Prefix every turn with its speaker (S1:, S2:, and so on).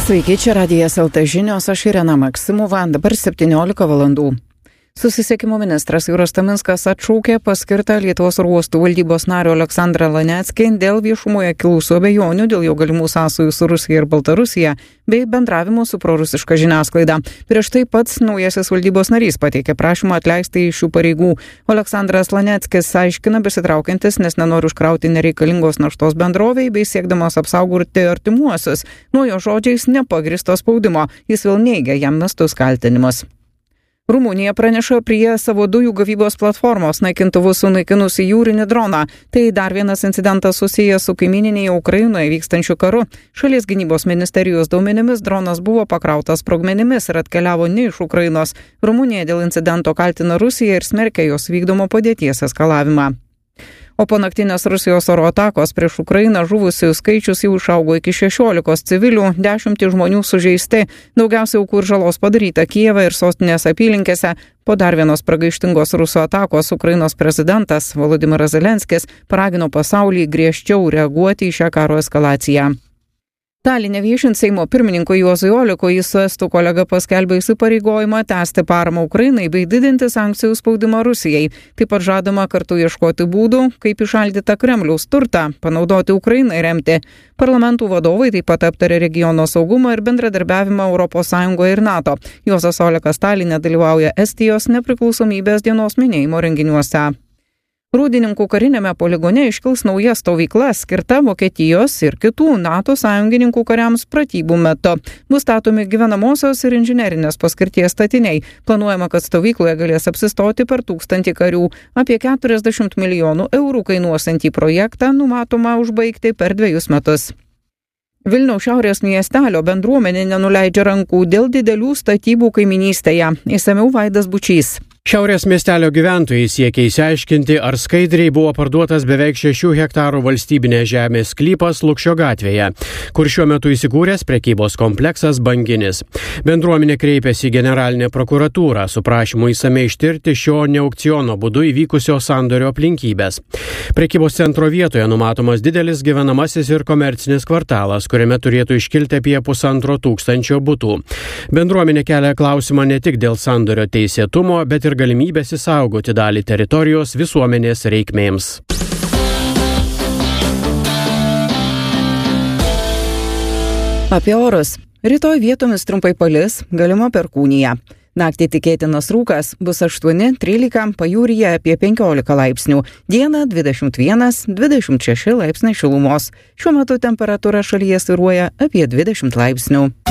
S1: Sveiki, čia Radijas LT žinios, aš Irena Maksimova, dabar 17 valandų. Susisiekimo ministras Juras Taminskas atšaukė paskirtą Lietuvos oro uostų valdybos nario Aleksandrą Laneckį dėl viešumoje kilusių abejonių dėl jo galimų sąsajų su Rusija ir Baltarusija bei bendravimo su prorusiška žiniasklaida. Prieš tai pats naujasis valdybos narys pateikė prašymą atleisti iš šių pareigų. Aleksandras Laneckis aiškina besitraukiantis, nes nenori užkrauti nereikalingos naštos bendrovei bei siekdamas apsaugoti artimuosius. Nuo jo žodžiais nepagristo spaudimo. Jis vėl neigia jam mestus kaltinimus. Rumunija praneša prie savo dujų gavybos platformos naikintuvų sunaikinusi jūrinį droną. Tai dar vienas incidentas susijęs su kaimininėje Ukrainoje vykstančiu karu. Šalies gynybos ministerijos duomenimis dronas buvo pakrautas sprogmenimis ir atkeliavo ne iš Ukrainos. Rumunija dėl incidento kaltina Rusiją ir smerkia jos vykdomo padėties eskalavimą. O po naktinės Rusijos oro atakos prieš Ukrainą žuvusių skaičius jau išaugo iki 16 civilių, 10 žmonių sužeisti, daugiausiai aukų ir žalos padaryta Kijeve ir sostinės apylinkėse. Po dar vienos pragaištingos Rusų atakos Ukrainos prezidentas Volodymyras Zelenskis paragino pasaulį griežčiau reaguoti į šią karo eskalaciją. Taline viešint Seimo pirmininkui Juozui Olekui, jis su estų kolega paskelbė įsipareigojimą tęsti paramą Ukrainai bei didinti sankcijų spaudimą Rusijai. Taip pat žadama kartu ieškoti būdų, kaip įšaldytą Kremliaus turtą panaudoti Ukrainai remti. Parlamentų vadovai taip pat aptarė regiono saugumą ir bendradarbiavimą ES ir NATO. Juozas Olekas Taline dalyvauja Estijos nepriklausomybės dienos minėjimo renginiuose. Rūdininkų karinėme poligone iškils nauja stovykla skirta Vokietijos ir kitų NATO sąjungininkų kariams pratybų metu. Bus statomi gyvenamosios ir inžinerinės paskirties statiniai. Planuojama, kad stovykloje galės apsistoti per 1000 karių. Apie 40 milijonų eurų kainuosiantį projektą numatoma užbaigti per 2 metus. Vilniaus šiaurės miestelio bendruomenė nenuleidžia rankų dėl didelių statybų kaiminystėje. Išsamiau Vaidas Bučys.
S2: Šiaurės miestelio gyventojai siekia išsiaiškinti, ar skaidriai buvo parduotas beveik 6 hektarų valstybinės žemės sklypas Lukšio gatvėje, kur šiuo metu įsikūręs prekybos kompleksas Banginis. Bendruomenė kreipėsi į generalinę prokuratūrą su prašymu išsamei ištirti šio neaukciono būdu įvykusio sandorio aplinkybės. Prekybos centro vietoje numatomas didelis gyvenamasis ir komercinis kvartalas, kuriame turėtų iškilti apie 1500 butų. Bendruomenė kelia klausimą ne tik dėl sandorio teisėtumo, bet ir galimybės įsaugoti dalį teritorijos visuomenės reikmėms.
S1: Apie orus. Rytoj vietomis trumpai palis, galima perkūnija. Naktį tikėtinas rūkas bus 8-13, pajūryje apie 15 laipsnių. Dieną 21-26 laipsniai šilumos. Šiuo metu temperatūra šalyje svyruoja apie 20 laipsnių.